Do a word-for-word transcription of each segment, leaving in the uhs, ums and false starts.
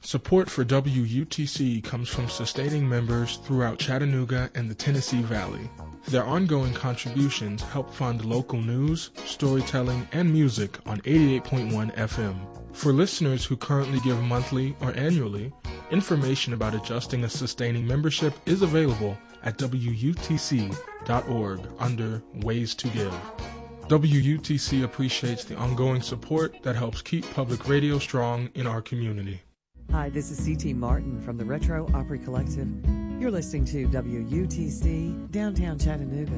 Support for W U T C comes from sustaining members throughout Chattanooga and the Tennessee Valley. Their ongoing contributions help fund local news, storytelling, and music on eighty-eight point one F M. For listeners who currently give monthly or annually, information about adjusting a sustaining membership is available at W U T C dot org under Ways to Give. W U T C appreciates the ongoing support that helps keep public radio strong in our community. Hi, this is C T Martin from the Retro Opry Collective. You're listening to W U T C, downtown Chattanooga.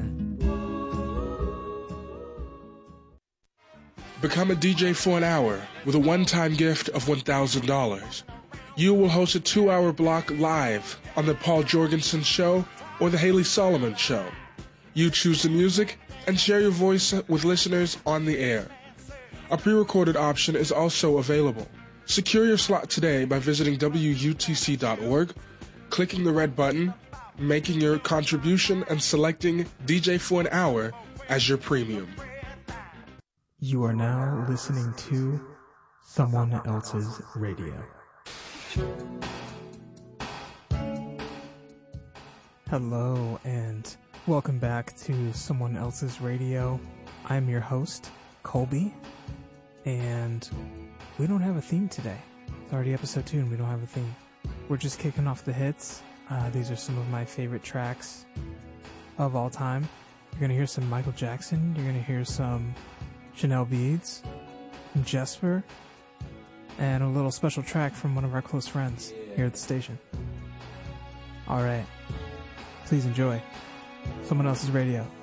Become a D J for an hour with a one-time gift of one thousand dollars. You will host a two-hour block live on the Paul Jorgensen Show or the Haley Solomon Show. You choose the music and share your voice with listeners on the air. A pre-recorded option is also available. Secure your slot today by visiting W U T C dot org, clicking the red button, making your contribution, and selecting D J for an hour as your premium. You are now listening to Someone Else's Radio. Hello and welcome back to Someone Else's Radio. I'm your host, Colby, and we don't have a theme today. It's already episode two and we don't have a theme. We're just kicking off the hits. Uh, these are some of my favorite tracks of all time. You're going to hear some Michael Jackson. You're going to hear some Chanel Beads, some Jesper, and a little special track from one of our close friends here at the station. Alright, please enjoy Someone Else's Radio.